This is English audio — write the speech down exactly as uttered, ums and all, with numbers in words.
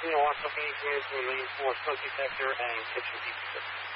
Kilo Oscar Phoenix Units, we lean for smoke detector and kitchen pizza.